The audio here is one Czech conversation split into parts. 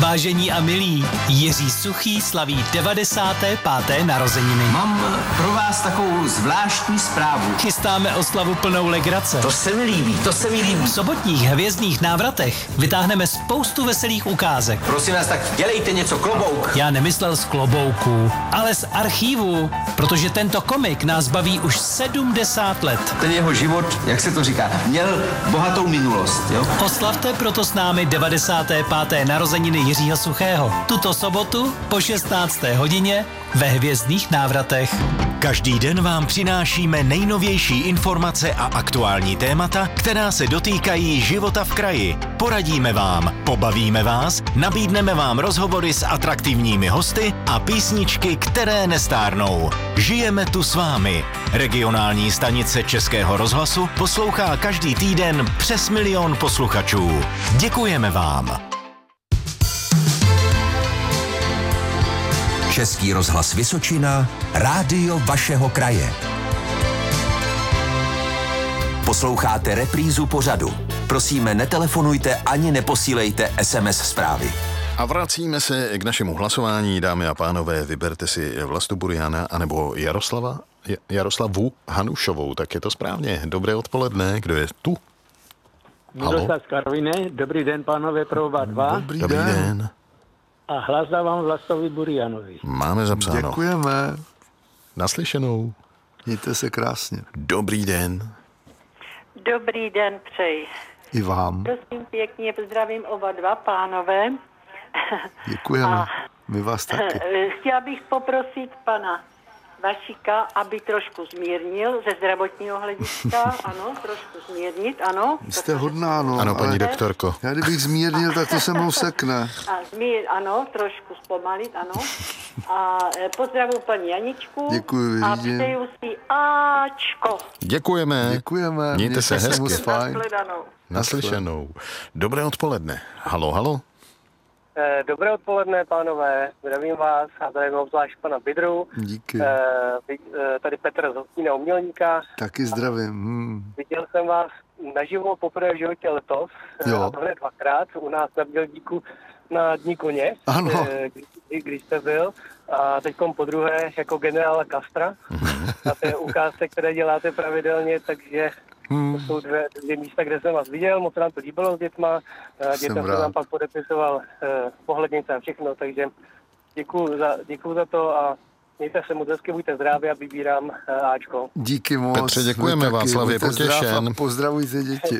Vážení a milí, Jiří Suchý slaví 95. narozeniny. Mám pro vás takovou zvláštní zprávu. Chystáme oslavu plnou legrace. To se mi líbí. V sobotních hvězdných návratech vytáhneme spoustu veselých ukázek. Prosím vás, tak dělejte něco, klobouk. Já nemyslel z klobouků, ale z archívu, protože tento komik nás baví už 70 let. Ten jeho život, jak se to říká, měl bohatou minulost, jo? Oslavte proto s námi 95. narozeniny Jiřího Suchého. Tuto sobotu po 16. hodině ve hvězdných návratech. Každý den vám přinášíme nejnovější informace a aktuální témata, která se dotýkají života v kraji. Poradíme vám, pobavíme vás, nabídneme vám rozhovory s atraktivními hosty a písničky, které nestárnou. Žijeme tu s vámi. Regionální stanice Českého rozhlasu poslouchá každý týden přes 1 000 000 posluchačů. Děkujeme vám. Český rozhlas Vysočina, rádio vašeho kraje. Posloucháte reprízu pořadu. Prosíme, netelefonujte ani neposílejte SMS zprávy. A vracíme se k našemu hlasování, dámy a pánové, vyberte si Vlastu Buriana anebo Jaroslavu Hanušovou, tak je to správně. Dobré odpoledne, kdo je tu? Miroslav z Karviné, dobrý den, pánové, pro oba dva. Dobrý den. A hlas dávám Vlastovi Burianovi. Máme zapsáno. Děkujeme. Naslyšenou. Mějte se krásně. Dobrý den. Dobrý den přeji. I vám. Prosím pěkně, zdravím oba dva pánové. Děkujeme. My vás taky. Chtěla bych poprosit pana Vašíka, aby trošku zmírnil ze zdravotního hlediska. Ano, trošku zmírnit, ano. Jste hodná, no. Ano, paní doktorko. Já kdybych zmírnil, tak to se mnou sekne. Ano, trošku zpomalit, ano. A pozdravuji paní Janičku. Děkuji, a vidím. přeju si Ačko. Děkujeme. Děkujeme. Mějte se hezky. Nashledanou. Naslyšenou. Dobré odpoledne. Halo. Dobré odpoledne, pánové, zdravím vás a zdravím obzvlášť pana Bydru. Díky. Tady Petr z Hostína Umělníka. Taky zdravím. Viděl jsem vás naživo poprvé v životě letos, a to hned 2krát, u nás na Bělíku na Dní koně, ano. Když jste byl. A teďkom podruhé jako generála Castra. A to je ukázka, které děláte pravidelně, takže to jsou dvě místa, kde jsem vás viděl, moc nám to líbilo s dětma. Dětem jsem vám pak podepisoval pohlednice a všechno, takže děkuju za to a mějte se moc hezky, buďte zdraví a vybírám Ačko. Díky moc. Petře, děkujeme, Václav je potěšen. Pozdravujte děti.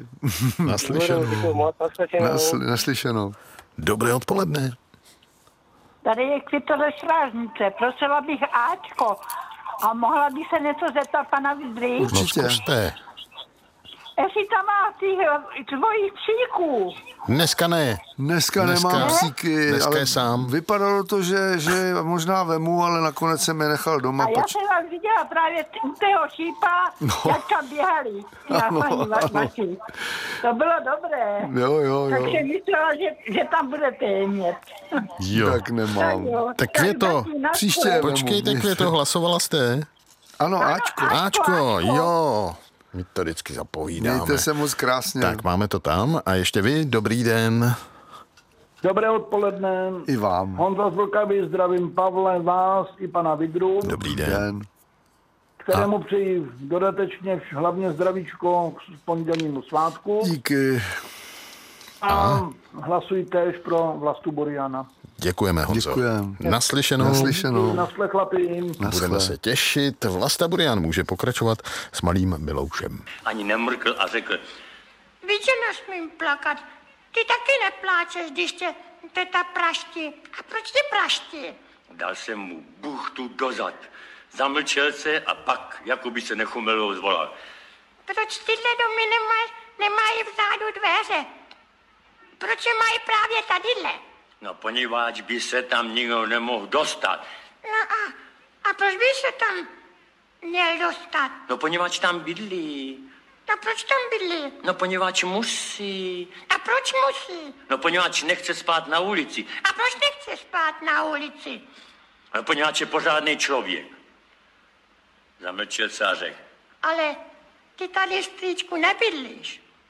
Naslyšenou. Dobré odpoledne. Tady je Květo ze Strážnice, prosila bych Ačko a mohla bych se něco zeptat pana Vidry? Určitě. No, zkuste. Jestli tam má těch tvojich psíků. Dneska nemám psíky, dneska ale je sám. vypadalo to, že možná vemu, ale nakonec jsem je nechal doma. A já jsem vás viděla právě u tého šípa, jak tam běhali. Paní. To bylo dobré. Jo. Tak jsem myslela, že tam budete mít. Jo. Tak nemám. Tak Květo, příště počkejte, Květo, hlasovala jste? Ano, Ačko, jo. My to vždycky zapovídáme. Mějte se moc krásně. Tak, máme to tam. A ještě vy, dobrý den. Dobré odpoledne. I vám. Honza z Vlkavy, zdravím Pavle, vás i pana Vidru. Dobrý den. Kterému přeji dodatečně hlavně zdravíčko k pondělnímu svátku. Díky. A hlasuji též pro Vlastu Buriana. Děkujeme, Honzo. Děkujem. Naslyšenou. Nasle chlapi. Budeme se těšit. Vlasta Burian může pokračovat s malým Miloušem. Ani nemrkl a řekl: Víš, že nesmím plakat. Ty taky nepláčeš, když tě teta praští. A proč ty praští? Dal jsem mu buchtu dozad. Zamlčel se a pak, jako by se nechomelo, zvolal: Proč tyhle domy nemají vzadu dveře? Proč je mají právě tadyhle? No, poněvadž by se tam nikdo nemohl dostat. No a proč by se tam měl dostat? No, poněvadž tam bydlí. No proč tam bydlí? No, poněvadž musí. A proč musí? No, poněvadž nechce spát na ulici. A proč nechce spát na ulici? No, poněvadž je pořádný člověk. Zamlčel se a řekl: Ale ty tady, strýčku, nebydlíš.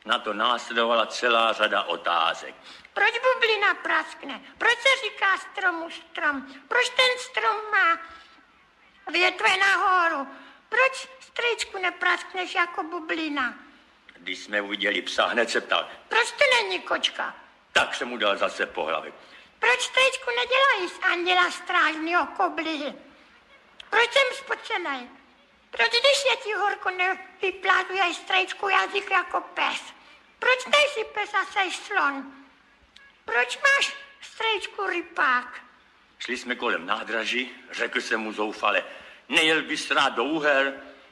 Na to následovala celá řada otázek. Proč bublina praskne? Proč se říká stromu strom? Proč ten strom má větve nahoru? Proč, strýčku, nepraskneš jako bublina? Když jsme uviděli psa, hned se ptal. Proč to není kočka? Tak jsem mu dal zase po hlavě. Proč, strýčku, nedělají z anděla strážného koblihy? Proč jsem spocenej? Proč, když je ti horko, nevyplázuje strýčku jazyk jako pes? Proč nejsi pes a seš slon? Proč máš, strýčku, rypák? Šli jsme kolem nádraží, řekl jsem mu zoufale, nejel bys rád do Uher?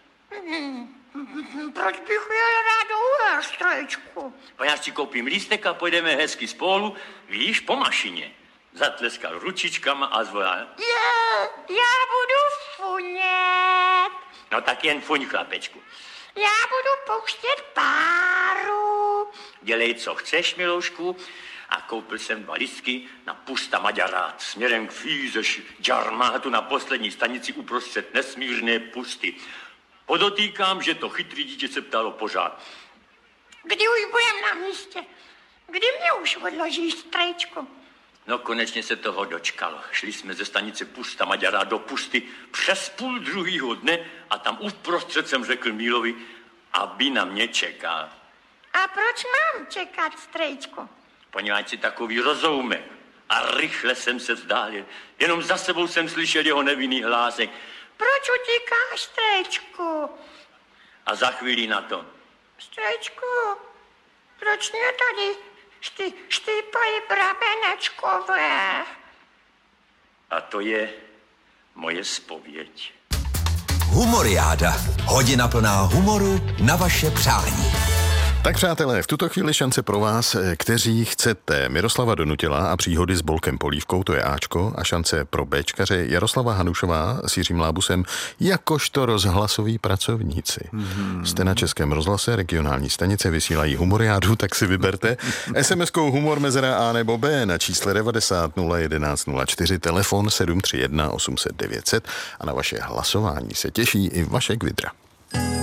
Proč bych jel rád do Uher, strýčku? Já si koupím lístek a pojedeme hezky spolu, víš, po mašině. Zatleskal ručičkama a zvolal. Já budu funět. No tak jen fuň, chlapečku. Já budu pouštět páru. Dělej, co chceš, miloušku. A koupil jsem 2 lístky na Pusta Maďarát směrem k Fízeš Džarmátu na poslední stanici uprostřed nesmírné pusty. Podotýkám, že to chytrý dítě se ptalo pořád. Kdy už budem na místě? Kdy mě už odložíš, strýčku? No konečně se toho dočkalo. Šli jsme ze stanice Pusta Maďarát do pusty přes 12:30 dne a tam uprostřed jsem řekl Mílovi, aby na mě čekal. A proč mám čekat, strýčku? Poněvadž si takový rozoumek. A rychle jsem se vzdálil. Jenom za sebou jsem slyšel jeho nevinný hlásek. Proč utíkáš, strýčku? A za chvíli na to. Strýčku, proč mě tady štípají brabenečkové? A to je moje zpověď. Humoriáda. Hodina plná humoru na vaše přání. Tak přátelé, v tuto chvíli šance pro vás, kteří chcete Miroslava Donutila a příhody s Bolkem Polívkou, to je Ačko, a šance pro Bčkaře Jaroslava Hanušová s Jiřím Lábusem jakožto rozhlasoví pracovníci. Jste na Českém rozhlase, regionální stanice vysílají humoriádu, tak si vyberte SMS-kou humor mezera A nebo B na čísle 90 011 04, telefon 731 800 900 a na vaše hlasování se těší i Vašek Vidra.